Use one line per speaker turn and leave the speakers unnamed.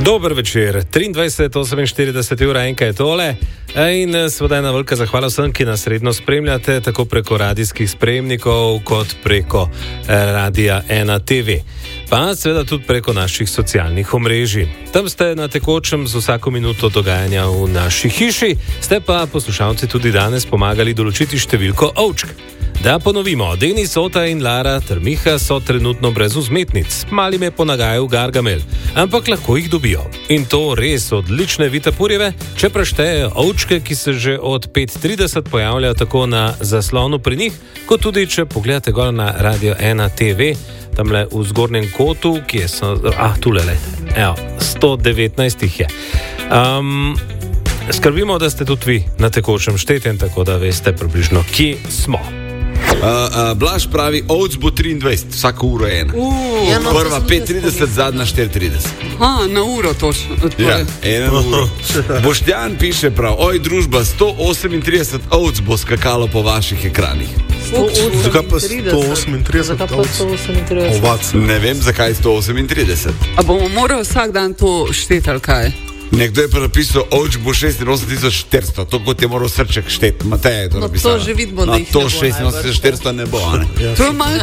Dober večer, 23:48 ura, enka je tole. In seveda ena velika zahvala vsem, ki nas redno spremljate, tako preko radijskih sprejemnikov, kot preko Radia 1 TV. Pa seveda tudi preko naših socialnih omrežij. Tam ste na tekočem z vsako minuto dogajanja v naši hiši, ste pa poslušalci tudi danes pomagali določiti številko ovčk. Da ponovimo, Denis, Ota in Lara ter Miha so trenutno brez vzmetnic. Mali me ponagajajo v Gargamel, ampak lahko jih dobijo. In to res odlične vitapurjeve, če preštejejo ovčke, ki se že od 5:30 pojavljajo tako na zaslonu pri njih, kot tudi če pogledate gor na Radio 1 TV, tamle v zgornjem kotu, ki je tulele. Evo, 119 jih je. Skrbimo, da ste tudi vi na tekočem šteten, tako da veste približno, kje smo.
Blaž pravi, ovc bo 23, vsako uro ena. Prva 5:30, zadnja 4:30.
Na uro točno.
Ja, ena uro. Boštjan piše prav, oj družba, 138 ovc bo skakalo po vaših ekranih.
Zakaj pa 138 ovac?
Ne vem, zakaj 138.
A bomo morali vsak dan to šteti ali kaj?
Nekdo je pa napisal, ovč bo 86.400, to kot je moral Srček šteti. Matej je to napisal.
To že vidimo, da jih
to 86.400 ne bo, ne?
To je malo